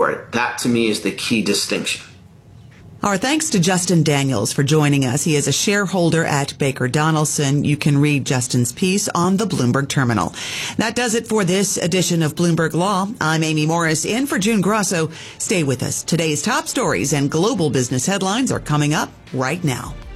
for it. That to me is the key distinction. Our thanks to Justin Daniels for joining us. He is a shareholder at Baker Donelson. You can read Justin's piece on the Bloomberg Terminal. That does it for this edition of Bloomberg Law. I'm Amy Morris in for June Grosso. Stay with us. Today's top stories and global business headlines are coming up right now.